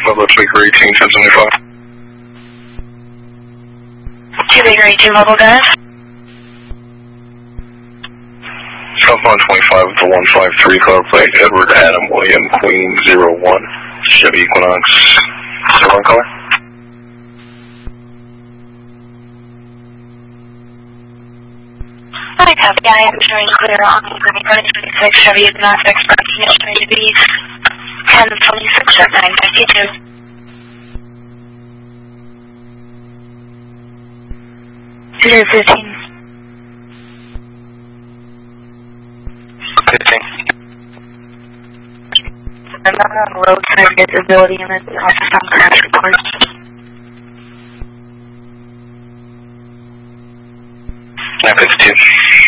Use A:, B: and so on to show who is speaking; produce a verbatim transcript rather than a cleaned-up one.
A: Pablo Baker eighteen, ten seventy-five.
B: two Baker eighteen, Mobile Gas.
A: Southbound twenty-five with the one five three car plate, Edward Adam William Queen zero one, Chevy Equinox, still on color?
B: I copy. I am showing clear on twenty twenty-six Chevy Equinox Express, condition to be ten twenty-six at nine fifty-two. zero fifteen.
A: fifteen.
B: I'm not on roadside visibility and it's also some crash reports.
A: nine fifty-two.